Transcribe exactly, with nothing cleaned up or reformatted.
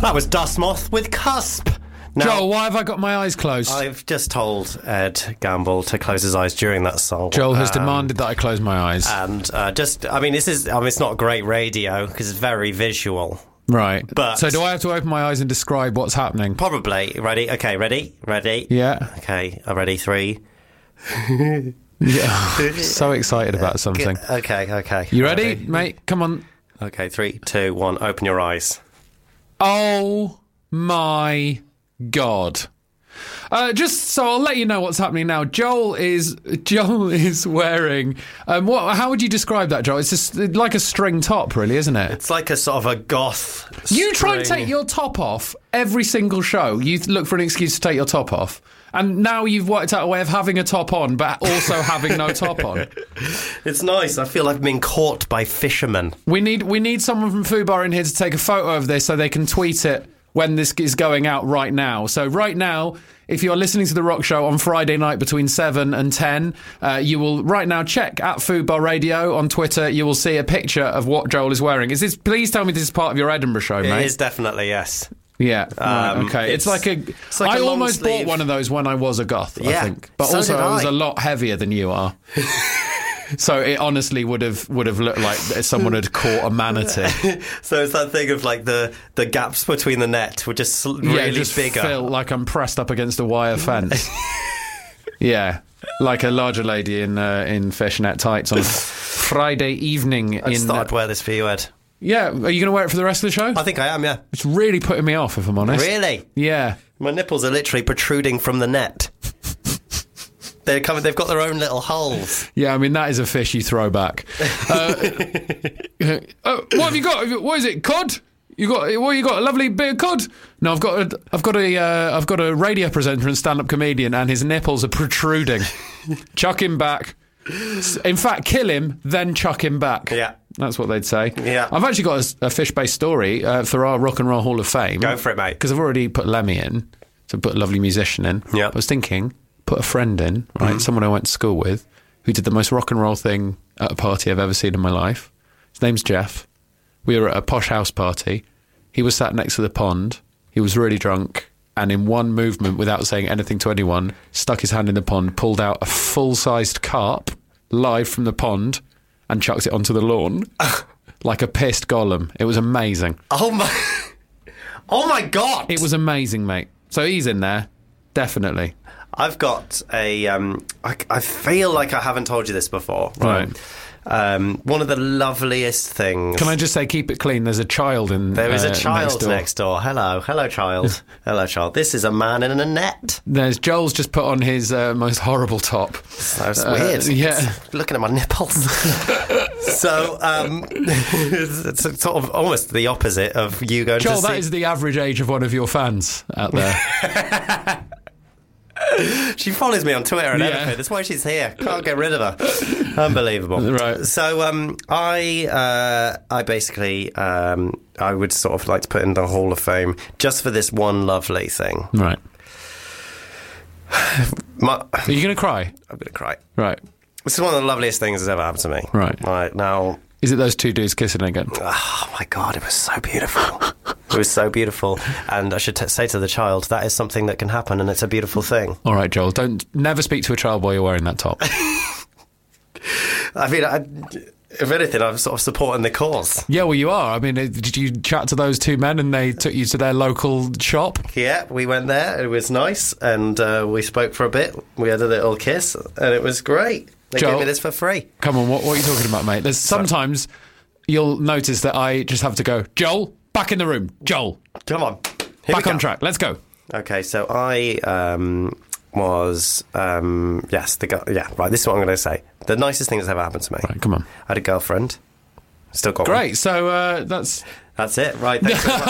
That was Dust Moth with Cusp. Now, Joel, why have I got my eyes closed? I've just told Ed Gamble to close his eyes during that song. Joel has um, demanded that I close my eyes. And uh, just, I mean, this is, I mean, it's not great radio because it's very visual. Right. But so do I have to open my eyes and describe what's happening? Probably. Ready? Okay, ready? Ready? Yeah. Okay, I'm ready. Three. Yeah. So excited about something. Okay, okay. You ready, ready, mate? Come on. Okay, three, two, one. Open your eyes. Oh my God. Uh, just so I'll let you know what's happening now. Joel is Joel is wearing um, what? How would you describe that, Joel? It's just like a string top, really, isn't it? It's like a sort of a goth. You try and string. take your top off every single show. You look for an excuse to take your top off, and now you've worked out a way of having a top on, but also having no top on. It's nice. I feel like I've been caught by fishermen. We need we need someone from Fubar in here to take a photo of this so they can tweet it when this is going out right now. So right now, if you're listening to The Rock Show on Friday night between seven and ten, uh, you will right now check at Fubar Radio on Twitter. You will see a picture of what Joel is wearing. Is this? Please tell me this is part of your Edinburgh show, it mate. It is definitely, yes. Yeah, right, um, okay. It's, it's like a... It's like I a almost sleeve. bought one of those when I was a goth, yeah, I think. But so also, did I was I. a lot heavier than you are. So it honestly would have would have looked like someone had caught a manatee. So it's that thing of like the, the gaps between the net were just really yeah, just bigger. feel like I'm pressed up against a wire fence. Yeah, like a larger lady in uh, in fishnet tights on a Friday evening. I in just thought uh, I'd wear this for you, Ed. Yeah, are you going to wear it for the rest of the show? I think I am, yeah. It's really putting me off, if I'm honest. Really? Yeah. My nipples are literally protruding from the net. They're coming. They've got their own little holes. Yeah, I mean, that is a fishy throwback. Uh, uh, what have you got? What is it? Cod? You got? What you got? A lovely bit of cod? No, I've got. A, I've got a. Uh, I've got a radio presenter and stand-up comedian, and his nipples are protruding. Chuck him back. In fact, kill him, then chuck him back. Yeah. That's what they'd say. Yeah. I've actually got a, a fish-based story uh, for our Rock and Roll Hall of Fame. Go for it, mate. Because I've already put Lemmy in, so put a lovely musician in. Yeah. I was thinking, put a friend in, right? Mm-hmm. Someone I went to school with, who did the most rock and roll thing at a party I've ever seen in my life. His name's Jeff. We were at a posh house party. He was sat next to the pond. He was really drunk. And in one movement, without saying anything to anyone, stuck his hand in the pond, pulled out a full-sized carp live from the pond and chucked it onto the lawn like a pissed golem. It was amazing. Oh my! Oh my God! It was amazing, mate. So he's in there, definitely. I've got a. Um, I, I feel like I haven't told you this before. Right. Um, one of the loveliest things. Can I just say, keep it clean? There's a child in. There is uh, a child next door. next door. Hello, hello, child. Hello, child. This is a man in a net. There's Joel's just put on his uh, most horrible top. That's Uh, weird. yeah. It's looking at my nipples. So, um, it's it's sort of almost the opposite of you going Joel, to that see. is the average age of one of your fans out there. She follows me on Twitter and Yeah. everything. That's why she's here. Can't get rid of her. Unbelievable. Right. So, um, I, uh, I basically, um, I would sort of like to put in the Hall of Fame just for this one lovely thing. Right. My, Are you going to cry? I'm going to cry. Right. This is one of the loveliest things that's ever happened to me. Right. Right now. Is it those two dudes kissing again? Oh my God, it was so beautiful. It was so beautiful. And I should t- say to the child, that is something that can happen and it's a beautiful thing. All right, Joel, don't never speak to a child while you're wearing that top. I mean, I, if anything, I'm sort of supporting the cause. Yeah, well, you are. I mean, uh, did you chat to those two men and they took you to their local shop? Yeah, we went there. It was nice. And uh, we spoke for a bit. We had a little kiss and it was great. They Joel, gave me this for free. Come on, what, what are you talking about, mate? There's sometimes you'll notice that I just have to go, Joel, back in the room. Joel, Come on. Here back we on go. track. Let's go. Okay, so I um, was, um, yes, the girl, yeah, right, this is what I'm going to say. The nicest thing that's ever happened to me. Right, come on. I had a girlfriend. Still got one. Great. So uh, that's... That's it, right. Thanks very much.